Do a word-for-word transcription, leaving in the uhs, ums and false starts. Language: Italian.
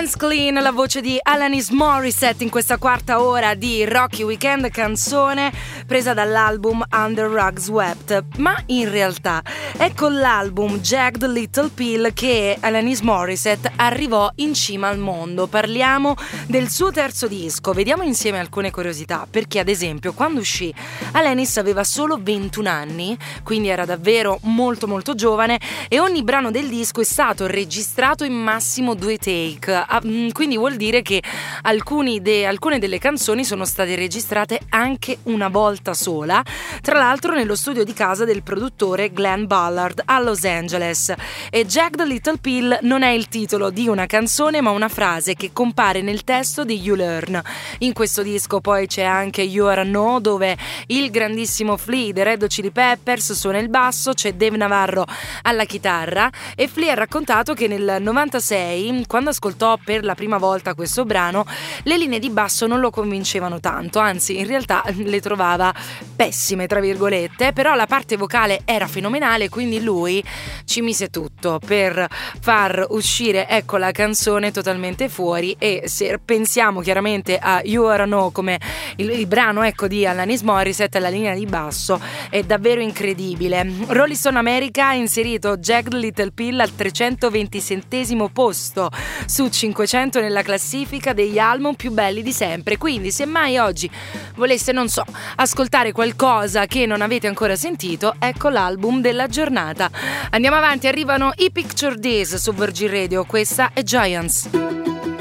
Hands Clean, la voce di Alanis Morissette in questa quarta ora di Rocky Weekend, canzone presa dall'album Under Rugs Swept. Ma in realtà è con l'album Jagged Little Pill che Alanis Morissette arrivò in cima al mondo. Parliamo del suo terzo disco, vediamo insieme alcune curiosità, perché ad esempio quando uscì Alanis aveva solo ventuno anni, quindi era davvero molto molto giovane, e ogni brano del disco è stato registrato in massimo due take. Quindi vuol dire che alcuni de, alcune delle canzoni sono state registrate anche una volta sola, tra l'altro nello studio di casa del produttore Glenn Ballard a Los Angeles. E Jagged Little Pill non è il titolo di una canzone, ma una frase che compare nel testo di You Learn. In questo disco poi c'è anche You Are No, dove il grandissimo Flea dei Red Hot Chili Peppers suona il basso, c'è Dave Navarro alla chitarra, e Flea ha raccontato che nel novantasei, quando ascoltò per la prima volta questo brano, le linee di basso non lo convincevano tanto, anzi in realtà le trovava pessime tra virgolette, però la parte vocale era fenomenale, quindi lui ci mise tutto per far uscire, ecco, la canzone totalmente fuori. E se pensiamo chiaramente a You Are No come il, il brano, ecco, di Alanis Morissette, la linea di basso è davvero incredibile. Rolling Stone America ha inserito Jagged Little Pill al trecentoventisettesimo posto su cinquecento nella classifica degli album più belli di sempre. Quindi se mai oggi voleste, non so, ascoltare qualcosa che non avete ancora sentito, ecco l'album della giornata. Andiamo avanti, arrivano i Picture Days su Virgin Radio, questa è Giants.